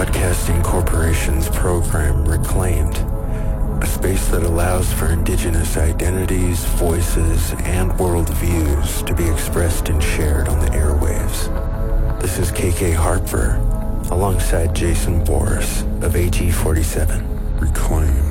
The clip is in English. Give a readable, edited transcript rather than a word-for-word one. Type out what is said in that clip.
Broadcasting Corporation's program Reclaimed, a space that allows for indigenous identities, voices, and worldviews to be expressed and shared on the airwaves. This is KK Harper, alongside Jason Boris of AG47. Reclaimed.